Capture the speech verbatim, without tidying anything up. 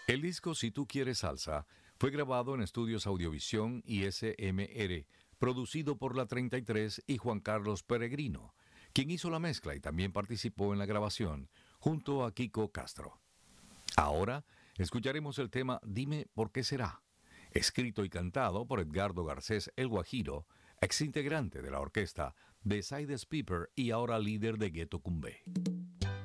El disco Si tú quieres salsa fue grabado en estudios Audiovisión y S M R, producido por La treinta y tres y Juan Carlos Peregrino, quien hizo la mezcla y también participó en la grabación, junto a Kiko Castro. Ahora escucharemos el tema Dime por qué será, escrito y cantado por Edgardo Garcés El Guajiro, exintegrante de la orquesta de Saides Piper y ahora líder de Ghetto Cumbé.